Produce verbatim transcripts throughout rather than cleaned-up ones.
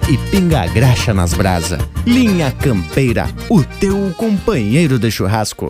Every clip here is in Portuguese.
e pinga a graxa nas brasa. Linha Campeira, o teu companheiro de churrasco.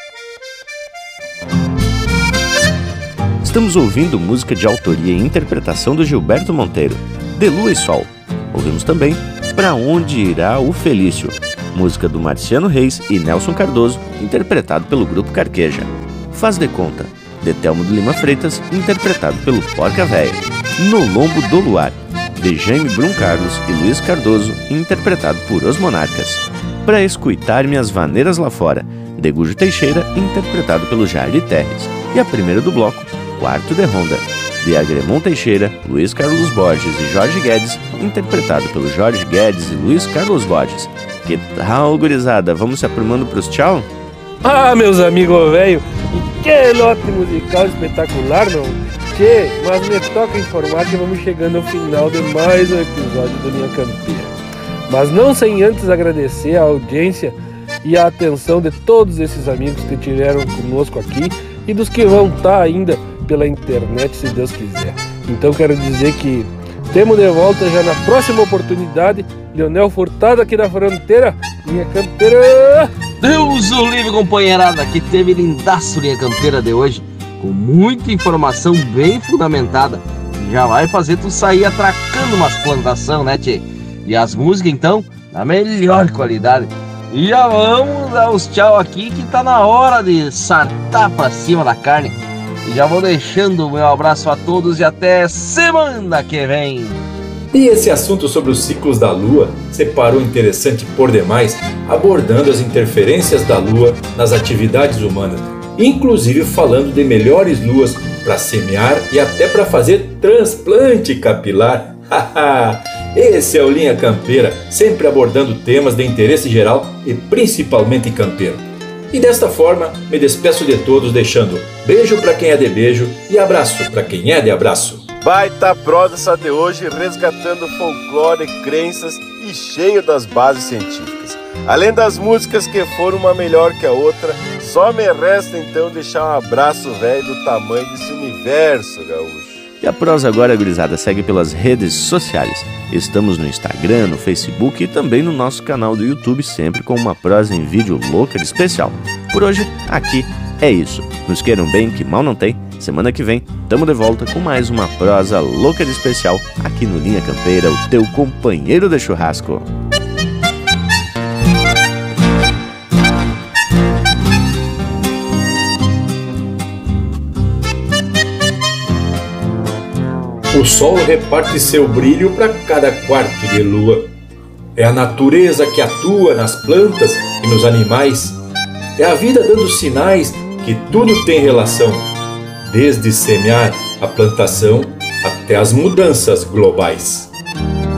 Estamos ouvindo música de autoria e interpretação do Gilberto Monteiro, De Lua e Sol. Ouvimos também Pra Onde Irá o Felício, música do Marciano Reis e Nelson Cardoso, interpretado pelo Grupo Carqueja. Faz de Conta, de Telmo de Lima Freitas, interpretado pelo Porca Véia. No Lombo do Luar, de Jaime Brum Carlos e Luiz Cardoso, interpretado por Os Monarcas. Pra Escutar-me as Vaneiras Lá Fora, de Gujo Teixeira, interpretado pelo Jair Terres. E a primeira do bloco, Quarto de Ronda, de Agremon Teixeira, Luiz Carlos Borges e Jorge Guedes, interpretado pelo Jorge Guedes e Luiz Carlos Borges. Que tal, gurizada? Vamos se aprumando pros tchau? Ah, meus amigos velho, e que lote musical espetacular, não? Que, mas me toca informar que vamos chegando ao final de mais um episódio do Linha Campeira. Mas não sem antes agradecer a audiência e a atenção de todos esses amigos que estiveram conosco aqui e dos que vão estar ainda pela internet, se Deus quiser. Então quero dizer que temos de volta já na próxima oportunidade. Leonel Furtado aqui da fronteira, Linha Campeira. Deus o livre, companheirada, que teve lindaço Linha Campeira de hoje, com muita informação bem fundamentada. Já vai fazer tu sair atracando umas plantação, né, tchê? E as músicas, então, na melhor qualidade. E já vamos dar os tchau aqui, que tá na hora de sartar pra cima da carne. E já vou deixando o meu abraço a todos e até semana que vem. E esse assunto sobre os ciclos da Lua separou interessante por demais, abordando as interferências da Lua nas atividades humanas, inclusive falando de melhores luas para semear e até para fazer transplante capilar. Esse é o Linha Campeira, sempre abordando temas de interesse geral e principalmente campeiro. E desta forma, me despeço de todos deixando beijo para quem é de beijo e abraço para quem é de abraço. Baita prosa essa de hoje, resgatando folclore, crenças e cheio das bases científicas. Além das músicas que foram uma melhor que a outra, só me resta então deixar um abraço velho do tamanho desse universo gaúcho. E a prosa agora, gurizada, segue pelas redes sociais. Estamos no Instagram, no Facebook e também no nosso canal do YouTube, sempre com uma prosa em vídeo louca de especial. Por hoje, aqui é isso. Nos queiram bem, que mal não tem. Semana que vem, tamo de volta com mais uma prosa louca de especial aqui no Linha Campeira, o teu companheiro de churrasco. O sol reparte seu brilho para cada quarto de lua. É a natureza que atua nas plantas e nos animais. É a vida dando sinais que tudo tem relação, desde semear a plantação até as mudanças globais.